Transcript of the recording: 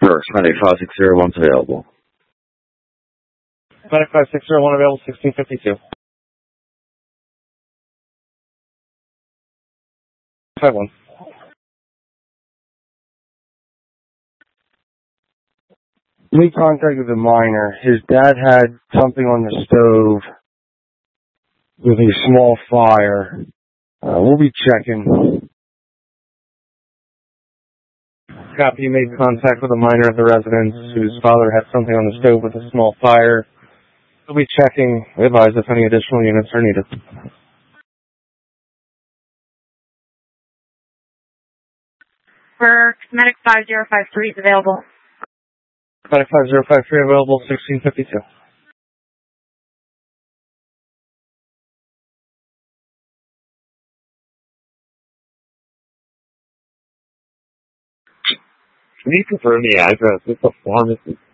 Works, medic 5601's available. Medic 5601 available, 1652. 51. We contacted the miner. His dad had something on the stove with a small fire. We'll be checking. Copy, you made contact with a miner at the residence whose father had something on the stove with a small fire. We'll be checking. Advise if any additional units are needed. For Medic 5053 is available. Medic 5053 available, 1652. Can you confirm the address of the pharmacy?